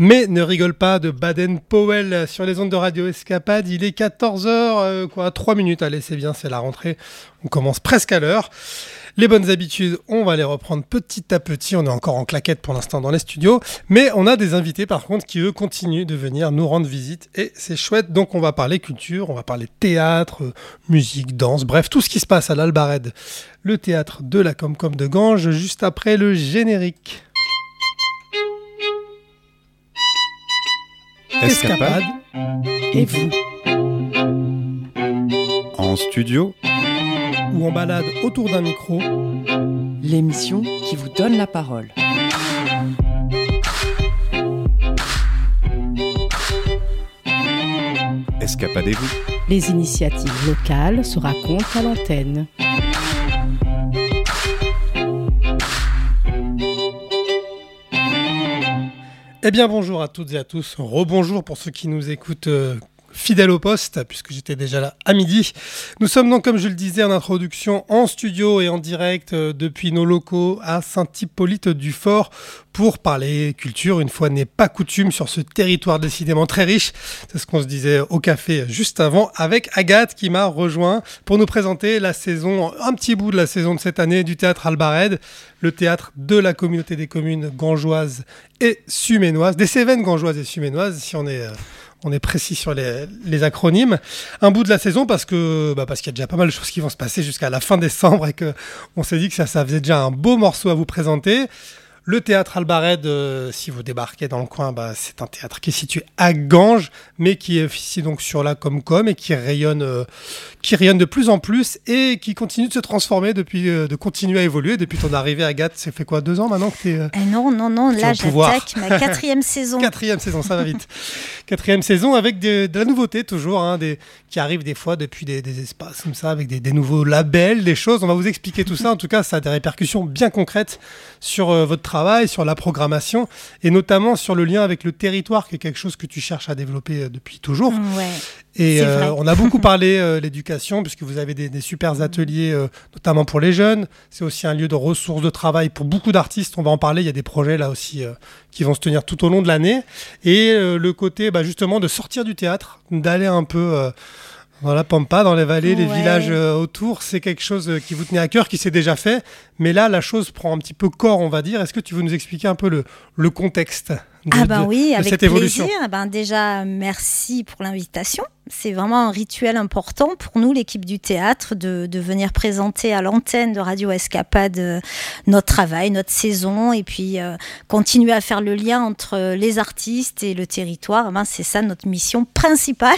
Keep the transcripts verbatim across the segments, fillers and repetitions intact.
Mais ne rigole pas de Baden-Powell sur les ondes de Radio Escapade. Il est quatorze heures, euh, quoi, trois minutes. Allez, c'est bien, c'est la rentrée. On commence presque à l'heure. Les bonnes habitudes, on va les reprendre petit à petit. On est encore en claquette pour l'instant dans les studios. Mais on a des invités, par contre, qui, eux, continuent de venir nous rendre visite. Et c'est chouette. Donc, on va parler culture, on va parler théâtre, euh, musique, danse, bref, tout ce qui se passe à l'Albarède, le théâtre de la Comcom de Ganges, juste après le générique. Escapade. Et vous? En studio ou en balade autour d'un micro. L'émission qui vous donne la parole. Escapadez-vous. Les initiatives locales se racontent à l'antenne. Eh bien bonjour à toutes et à tous, rebonjour pour ceux qui nous écoutent euh, fidèles au poste, puisque j'étais déjà là à midi. Nous sommes donc, comme je le disais en introduction, en studio et en direct euh, depuis nos locaux à Saint-Hippolyte-du-Fort pour parler culture, une fois n'est pas coutume sur ce territoire décidément très riche. C'est ce qu'on se disait au café juste avant avec Agathe qui m'a rejoint pour nous présenter la saison, un petit bout de la saison de cette année du théâtre Albarède, le théâtre de la communauté des communes gangeoises et suménoises, des Cévennes gangeoises et suménoises, si on est... Euh, On est précis sur les, les acronymes. Un bout de la saison parce que bah parce qu'il y a déjà pas mal de choses qui vont se passer jusqu'à la fin décembre et qu'on s'est dit que ça, ça faisait déjà un beau morceau à vous présenter. Le théâtre Albarède, euh, si vous débarquez dans le coin, bah, c'est un théâtre qui est situé à Ganges, mais qui officie donc sur la Comcom et qui rayonne, euh, qui rayonne de plus en plus et qui continue de se transformer, depuis, euh, de continuer à évoluer depuis ton arrivée. Agathe, ça fait quoi, deux ans maintenant que tu es euh, euh, Non, non, non, là j'attaque ma quatrième saison. Quatrième saison, ça va vite. Quatrième saison avec de, de la nouveauté toujours, hein, des, qui arrive des fois depuis des, des espaces comme ça, avec des, des nouveaux labels, des choses. On va vous expliquer tout ça. En tout cas, ça a des répercussions bien concrètes sur euh, votre travail, sur la programmation et notamment sur le lien avec le territoire, qui est quelque chose que tu cherches à développer euh, depuis toujours. Ouais. Et euh, on a beaucoup parlé euh, l'éducation, puisque vous avez des, des super ateliers, euh, notamment pour les jeunes. C'est aussi un lieu de ressources de travail pour beaucoup d'artistes. On va en parler. Il y a des projets là aussi euh, qui vont se tenir tout au long de l'année. Et euh, le côté bah, justement de sortir du théâtre, d'aller un peu euh, dans la pampa, dans les vallées, ouais. les villages euh, autour. C'est quelque chose euh, qui vous tenait à cœur, qui s'est déjà fait. Mais là, la chose prend un petit peu corps, on va dire. Est-ce que tu veux nous expliquer un peu le, le contexte de, ah ben de, oui, de avec cette plaisir. évolution? Ben déjà, merci pour l'invitation. C'est vraiment un rituel important pour nous, l'équipe du théâtre, de, de venir présenter à l'antenne de Radio Escapade euh, notre travail, notre saison, et puis euh, continuer à faire le lien entre les artistes et le territoire. Ben, c'est ça notre mission principale.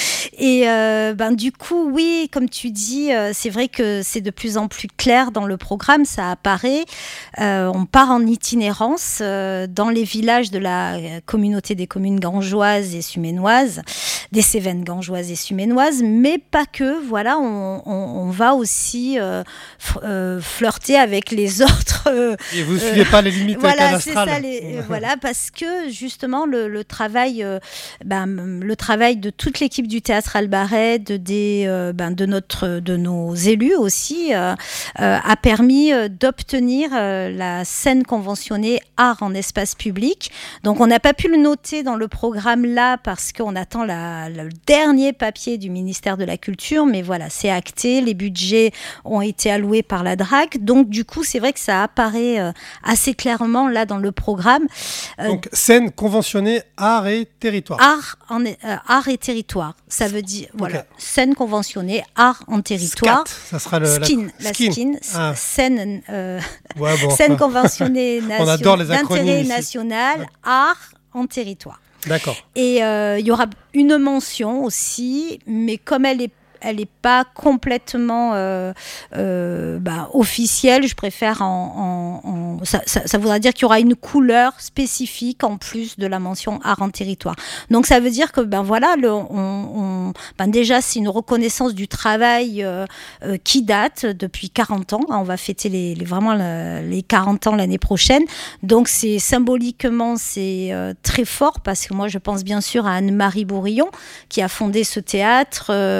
Et euh, ben, du coup, oui, comme tu dis, euh, c'est vrai que c'est de plus en plus clair dans le programme, ça apparaît. Euh, on part en itinérance euh, dans les villages de la communauté des communes gangeoises et suménoises, des Cévennes gangeoises et suménoises, mais pas que. Voilà, on, on, on va aussi euh, f- euh, flirter avec les autres. Euh, et vous ne suivez euh, pas les limites voilà, cadastrales. C'est ça, les, euh, voilà, parce que justement le, le travail, euh, ben, le travail de toute l'équipe du théâtre Albarède, des, euh, ben, de notre, de nos élus aussi, euh, euh, a permis euh, d'obtenir euh, la scène conventionnée art en espace public. Donc on n'a pas pu le noter dans le programme là parce qu'on attend la, le dernier papier du ministère de la Culture, mais voilà, c'est acté, les budgets ont été alloués par la D R A C, donc du coup c'est vrai que ça apparaît euh, assez clairement là dans le programme. Euh, donc scène conventionnée art et territoire. Art, en, euh, art et territoire, ça veut dire, okay. Voilà, scène conventionnée art en territoire. Scat, ça sera le, skin, la, la skin, skin, ah. scène, euh, ouais, bon, scène enfin. conventionnée nation, On adore les acronymes d'intérêt ici. national, ouais. Art en territoire. D'accord. Et il euh, y aura une mention aussi, mais comme elle est elle n'est pas complètement euh, euh, bah, officielle, je préfère en... en, en ça, ça, ça voudra dire qu'il y aura une couleur spécifique en plus de la mention art en territoire. Donc ça veut dire que ben voilà, le, on, on, ben déjà c'est une reconnaissance du travail euh, euh, qui date depuis quarante ans. On va fêter les, les, vraiment le, les quarante ans l'année prochaine. Donc c'est symboliquement c'est euh, très fort parce que moi je pense bien sûr à Anne-Marie Bourillon qui a fondé ce théâtre euh, il y a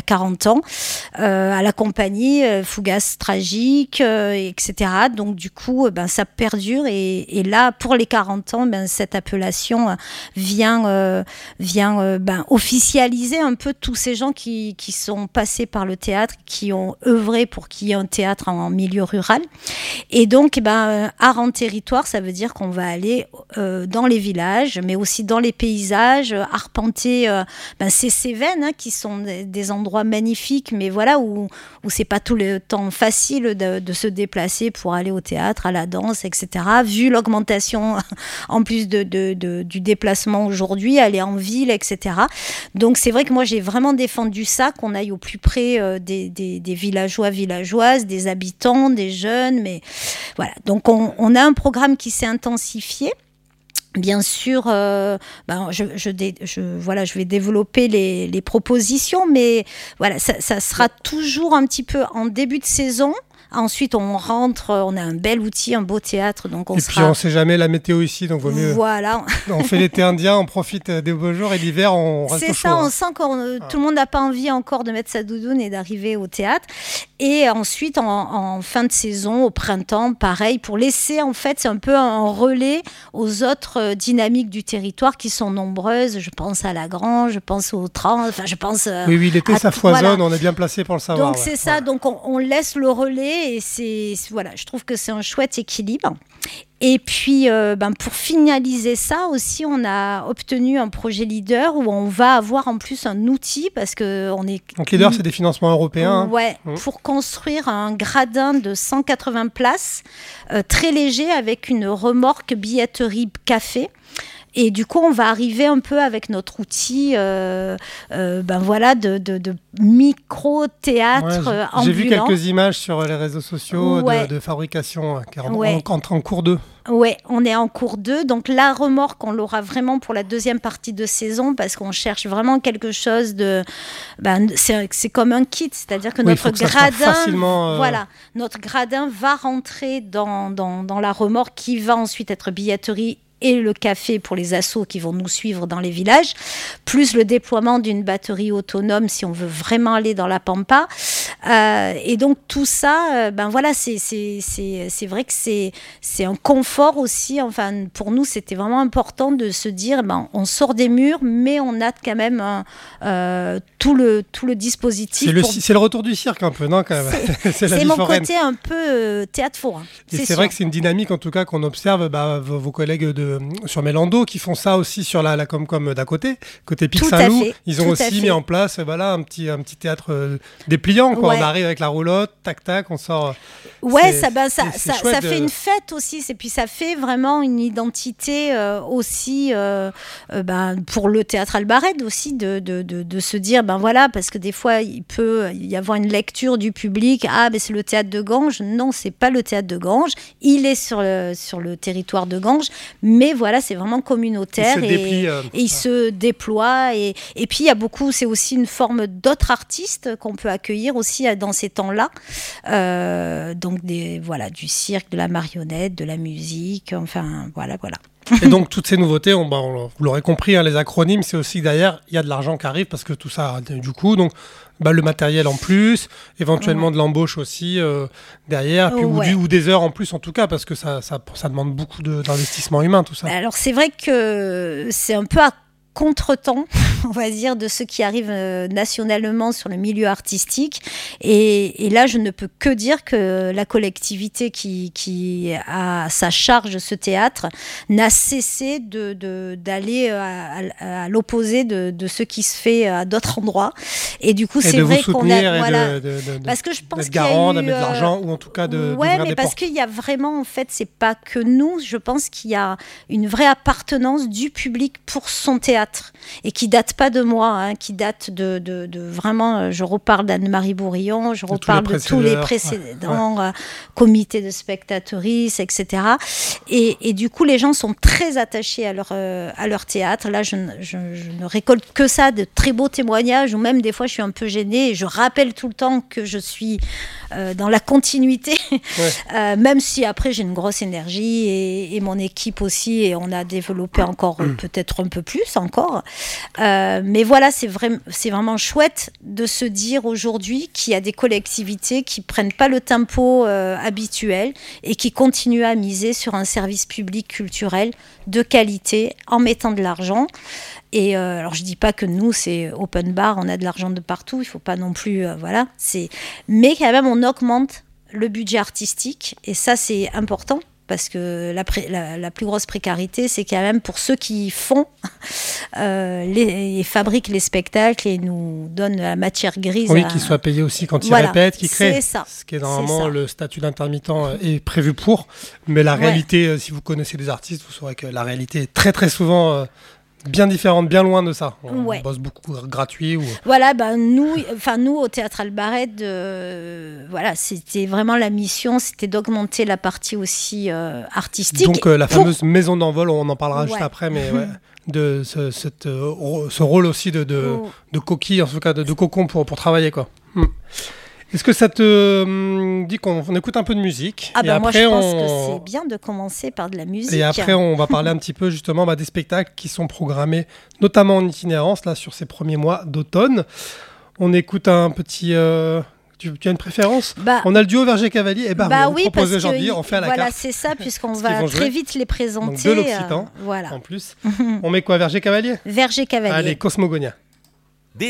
il y a quarante ans, euh, à la compagnie, euh, Fougas Tragique, euh, et cetera. Donc du coup, ben, ça perdure et, et là, pour les quarante ans, ben, cette appellation vient, euh, vient euh, ben, officialiser un peu tous ces gens qui, qui sont passés par le théâtre, qui ont œuvré pour qu'il y ait un théâtre en, en milieu rural. Et donc, ben, art en territoire, ça veut dire qu'on va aller euh, dans les villages, mais aussi dans les paysages, arpenter euh, ben, ces Cévennes, hein, qui sont des, des endroits magnifiques, mais voilà, où, où c'est pas tout le temps facile de, de se déplacer pour aller au théâtre, à la danse, et cetera. Vu l'augmentation, en plus de, de, de, du déplacement aujourd'hui, aller en ville, et cetera. Donc, c'est vrai que moi, j'ai vraiment défendu ça, qu'on aille au plus près euh, des, des, des villageois, villageoises, des habitants, des jeunes, mais voilà. Donc, on, on a un programme qui s'est intensifié. Bien sûr, euh, ben je, je, dé, je, voilà, je vais développer les, les propositions, mais voilà, ça, ça sera toujours un petit peu en début de saison. Ensuite, on rentre, on a un bel outil, un beau théâtre. Donc on et sera... puis, on ne sait jamais la météo ici, donc vaut mieux. Voilà. On fait l'été indien, on profite des beaux jours, et l'hiver, on reste C'est au chaud. ça, hein. on sent que ah. tout le monde n'a pas envie encore de mettre sa doudoune et d'arriver au théâtre. Et ensuite, en, en fin de saison, au printemps, pareil, pour laisser, en fait, c'est un peu un relais aux autres dynamiques du territoire qui sont nombreuses. Je pense à la Grange, je pense au Trans, enfin, je pense... Oui, oui, l'été, à, ça foisonne, voilà. On est bien placé pour le savoir. Donc, ouais. c'est ça, ouais. donc on, on laisse le relais et c'est, voilà, je trouve que c'est un chouette équilibre. Et puis, euh, ben, pour finaliser ça aussi, on a obtenu un projet leader où on va avoir en plus un outil parce que on est... Donc, leader, c'est des financements européens. Ouais, hein. pour construire un gradin de cent quatre-vingts places, euh, très léger, avec une remorque billetterie café. Et du coup, on va arriver un peu avec notre outil, euh, euh, ben voilà, de, de, de micro-théâtre Ouais, ambulant. J'ai vu quelques images sur les réseaux sociaux ouais. de, de fabrication qui rentrent ouais. en, en, en cours deux. Oui, on est en cours deux. Donc la remorque, on l'aura vraiment pour la deuxième partie de saison parce qu'on cherche vraiment quelque chose de... Ben, c'est, c'est comme un kit, c'est-à-dire que oui, notre que gradin... facilement, euh... Voilà, notre gradin va rentrer dans, dans, dans la remorque qui va ensuite être billetterie et le café pour les assos qui vont nous suivre dans les villages, plus le déploiement d'une batterie autonome si on veut vraiment aller dans la pampa. Euh, et donc tout ça, euh, ben voilà, c'est, c'est, c'est, c'est vrai que c'est, c'est un confort aussi. Enfin, pour nous, c'était vraiment important de se dire, ben, on sort des murs, mais on a quand même un, euh, tout, le, tout le dispositif. C'est le, pour... c'est le retour du cirque un peu, non quand même. C'est, c'est la c'est vie mon foraine. côté un peu euh, théâtre forain. Et c'est, c'est vrai que c'est une dynamique en tout cas qu'on observe, bah, vos, vos collègues de, sur Mélando qui font ça aussi sur la, la Comcom d'à côté, côté Pic Saint-Loup. Ils ont aussi mis en place voilà, un, petit, un petit théâtre euh, dépliant. Quoi. Ouais. On arrive avec la roulotte, tac tac, on sort. Ouais, ça, ben, ça, ça, ça de... fait une fête aussi. Et puis ça fait vraiment une identité euh, aussi euh, euh, ben, pour le théâtre Albarède aussi, de, de, de, de se dire, ben voilà, parce que des fois il peut y avoir une lecture du public, ah ben c'est le théâtre de Ganges. Non, c'est pas le théâtre de Ganges. Il est sur le, sur le territoire de Ganges, mais voilà, c'est vraiment communautaire il et, déplie, euh, et il se déploie. Et, et puis il y a beaucoup, c'est aussi une forme d'autres artistes qu'on peut accueillir aussi dans ces temps-là. Euh, donc des, voilà, du cirque, de la marionnette, de la musique, enfin voilà, voilà. Et donc toutes ces nouveautés, on, bah, on, vous l'aurez compris, hein, les acronymes, c'est aussi que derrière, il y a de l'argent qui arrive parce que tout ça, du coup, donc bah, le matériel en plus, éventuellement ouais. de l'embauche aussi euh, derrière, puis, ouais. ou, du, ou des heures en plus en tout cas, parce que ça, ça, ça demande beaucoup de, d'investissement humain, tout ça. Alors c'est vrai que c'est un peu à contre-temps, on va dire, de ce qui arrive euh, nationalement sur le milieu artistique. Et, et là, je ne peux que dire que la collectivité qui, qui a à sa charge ce théâtre n'a cessé de, de, d'aller à, à, à l'opposé de, de ce qui se fait à d'autres endroits. Et du coup, et c'est de vrai vous qu'on a... Et voilà, de, de, de, parce que je pense d'être garant, qu'il y a eu, de mettre de l'argent, ou en tout cas de ouais, mais des parce portes. qu'il y a vraiment, en fait, c'est pas que nous. Je pense qu'il y a une vraie appartenance du public pour son théâtre. Et qui date pas de moi, hein, qui date de, de, de vraiment, je reparle d'Anne-Marie Bourillon, je reparle de tous les précédents ouais. euh, comités de spectatrices, et cetera. Et, et du coup, les gens sont très attachés à leur, euh, à leur théâtre. Là, je, je, je ne récolte que ça, de très beaux témoignages, ou même des fois, je suis un peu gênée et je rappelle tout le temps que je suis euh, dans la continuité, ouais. euh, même si après, j'ai une grosse énergie et, et mon équipe aussi, et on a développé encore mmh. peut-être un peu plus encore. Euh, Euh, mais voilà, c'est, vrai, c'est vraiment chouette de se dire aujourd'hui qu'il y a des collectivités qui prennent pas le tempo euh, habituel et qui continuent à miser sur un service public culturel de qualité en mettant de l'argent. Et euh, alors je dis pas que nous c'est open bar, on a de l'argent de partout, il faut pas non plus euh, voilà, c'est mais quand même on augmente le budget artistique et ça c'est important parce que la, pré- la, la plus grosse précarité c'est quand même pour ceux qui font euh, les, et fabriquent les spectacles et nous donnent la matière grise. Oui, à... qu'ils soient payés aussi quand ils voilà, répètent, qu'ils créent. C'est ça. Ce qui est normalement ça. le statut d'intermittent euh, est prévu pour, mais la Ouais. réalité, euh, si vous connaissez des artistes, vous saurez que la réalité est très très souvent euh, bien différente, bien loin de ça. On Ouais. bosse beaucoup gratuit ou Voilà, ben nous, enfin nous au Théâtre Albaret, euh, voilà, c'était vraiment la mission, c'était d'augmenter la partie aussi euh, artistique. donc euh, la pour- fameuse maison d'envol, on en parlera juste Ouais. après, mais ouais, de ce, cette, euh, ro- ce rôle aussi de, de, Oh. de coquille, en tout cas de, de cocon pour, pour travailler quoi. Hmm. Est-ce que ça te hum, dit qu'on on écoute un peu de musique Ah et ben moi je après, pense on... que c'est bien de commencer par de la musique. Et après, on va parler un petit peu justement bah, des spectacles qui sont programmés, notamment en itinérance, là, sur ces premiers mois d'automne. On écoute un petit... euh, Tu, tu as une préférence? Bah, On a le duo Verger-Cavalier et Barbier. bah On oui, propose parce que aujourd'hui, y- on fait à la voilà, carte c'est ça, puisqu'on Parce qu'ils va vont très jouer. vite les présenter. Donc de l'occitan, euh, voilà. en plus. On met quoi, Verger-Cavalier? Verger Cavalier. Allez, Cosmogonia.